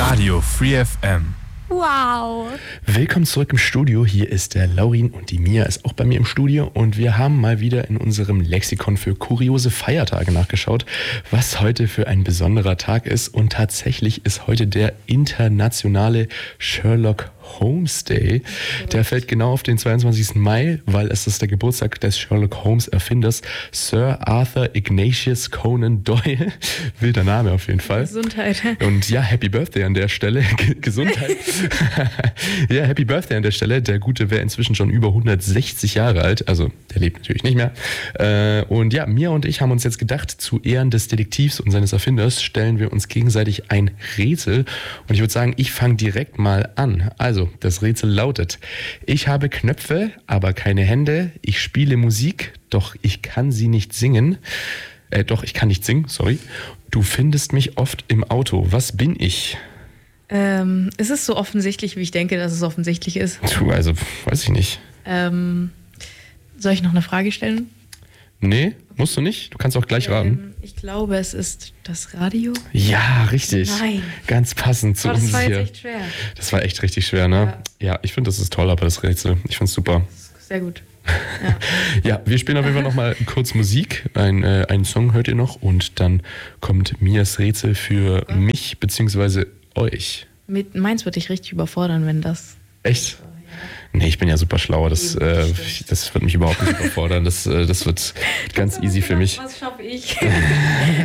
Radio Free FM. Wow. Willkommen zurück im Studio. Hier ist der Laurin und die Mia ist auch bei mir im Studio. Und wir haben mal wieder in unserem Lexikon für kuriose Feiertage nachgeschaut, was heute für ein besonderer Tag ist. Und tatsächlich ist heute der internationale Sherlock Holmes Day. Der fällt genau auf den 22. Mai, weil es ist der Geburtstag des Sherlock Holmes Erfinders Sir Arthur Ignatius Conan Doyle. Wilder Name auf jeden Fall. Gesundheit. Und ja, Happy Birthday an der Stelle. Gesundheit. Ja, Happy Birthday an der Stelle. Der Gute wäre inzwischen schon über 160 Jahre alt. Also, der lebt natürlich nicht mehr. Und ja, Mia und ich haben uns jetzt gedacht, zu Ehren des Detektivs und seines Erfinders stellen wir uns gegenseitig ein Rätsel. Und ich würde sagen, ich fange direkt mal an. Also, das Rätsel lautet: Ich habe Knöpfe, aber keine Hände. Ich spiele Musik, doch ich kann sie nicht singen. Ich kann nicht singen, sorry. Du findest mich oft im Auto. Was bin ich? Ist es so offensichtlich, wie ich denke, dass es offensichtlich ist? Also, weiß ich nicht. Soll ich noch eine Frage stellen? Nee, musst du nicht. Du kannst auch gleich raten. Ich glaube, es ist das Radio. Ja, richtig. Nein. Ganz passend zu uns Das war hier. jetzt echt schwer. Das war echt richtig schwer, ne? Ja, ich finde, das ist toll, aber das Rätsel. Ich finde es super. Sehr gut. Ja, wir spielen auf jeden Fall nochmal kurz Musik. Einen Song hört ihr noch und dann kommt Mias Rätsel für mich bzw. euch. Meins würde dich richtig überfordern, wenn das... Echt? Nee, ich bin ja super schlau. Das wird mich überhaupt nicht überfordern. Das wird ganz easy für mich. Was schaffe ich?